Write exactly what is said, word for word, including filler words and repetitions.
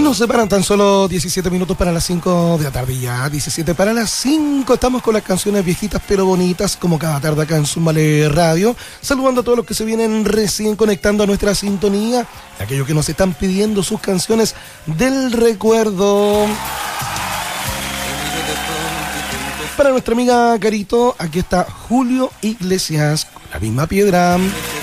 Nos separan tan solo diecisiete minutos para las cinco de la tarde ya, diecisiete para las cinco. Estamos con las canciones viejitas pero bonitas, como cada tarde acá en Súmale Radio. Saludando a todos los que se vienen recién conectando a nuestra sintonía, y aquellos que nos están pidiendo sus canciones del recuerdo. Para nuestra amiga Carito, aquí está Julio Iglesias, con La Misma Piedra.